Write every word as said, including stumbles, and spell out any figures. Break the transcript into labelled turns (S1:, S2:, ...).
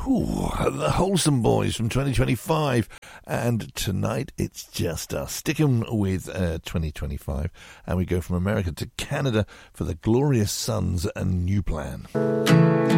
S1: Ooh, the Wholesome Boys from twenty twenty-five. And tonight it's just us. Sticking with uh, twenty twenty-five. And we go from America to Canada for the Glorious Sons and New Plan.